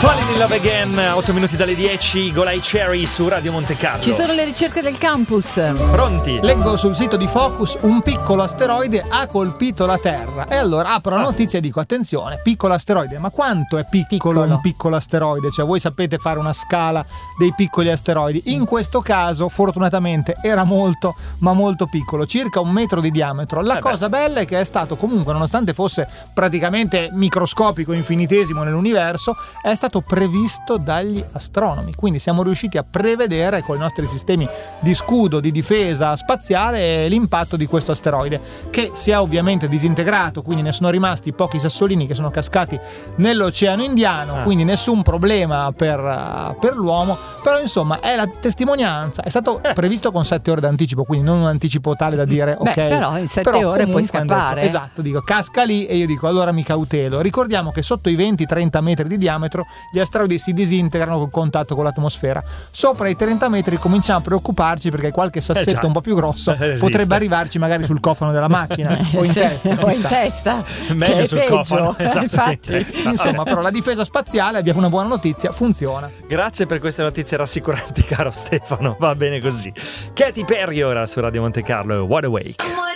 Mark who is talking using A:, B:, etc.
A: Falling in Love Again, 8 minuti dalle 10, Golai Cherry su Radio Monte Carlo.
B: Ci sono le ricerche del campus.
A: Pronti?
C: Leggo sul sito di Focus: un piccolo asteroide ha colpito la Terra. E allora apro la notizia e dico: attenzione, piccolo asteroide. Ma quanto è piccolo un piccolo asteroide? Cioè, voi sapete fare una scala dei piccoli asteroidi? In questo caso, fortunatamente, era molto, ma molto piccolo, circa 1 metro di diametro. La cosa bella è che è stato comunque, nonostante fosse praticamente microscopico, infinitesimo nell'universo, è stato previsto dagli astronomi. Quindi siamo riusciti a prevedere con i nostri sistemi di scudo, di difesa spaziale, l'impatto di questo asteroide, che si è ovviamente disintegrato, quindi ne sono rimasti pochi sassolini che sono cascati nell'Oceano Indiano, quindi nessun problema per l'uomo. Però insomma è la testimonianza, è stato previsto con 7 ore d'anticipo, quindi non un anticipo tale da dire ok,
B: però in 7 ore puoi scappare.
C: Esatto, dico casca lì e io dico allora mi cautelo. Ricordiamo che sotto i 20-30 metri di diametro gli asteroidi si disintegrano col contatto con l'atmosfera. Sopra i 30 metri cominciamo a preoccuparci perché qualche sassetto un po' più grosso potrebbe arrivarci magari sul cofano della macchina o in testa.
B: O in testa.
A: Meglio
B: che è
A: sul
B: peggio.
A: cofano. Esatto,
B: Infatti.
C: Insomma, però la difesa spaziale, abbiamo una buona notizia, funziona.
A: Grazie per queste notizie rassicuranti, caro Stefano. Va bene così. Katy Perry ora su Radio Monte Carlo, Wide Awake.